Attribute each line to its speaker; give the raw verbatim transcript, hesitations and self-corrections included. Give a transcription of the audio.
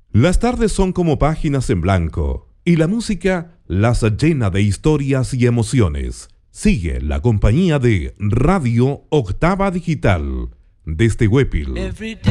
Speaker 1: Las tardes son como páginas en blanco y la música las llena de historias y emociones. Sigue la compañía de Radio Octava Digital desde Huépil.